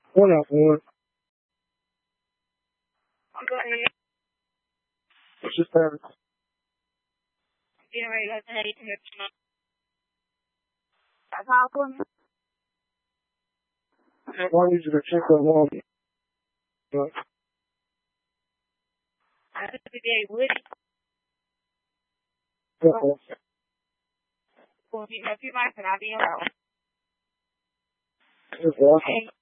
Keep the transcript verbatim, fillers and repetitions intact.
What up, boy? I'm going to What's your parents? be ready to head to it. That's how come I wanted you to check on mom. But I have to be with uh-oh. for me. If you might not be around. It's awesome. Hey,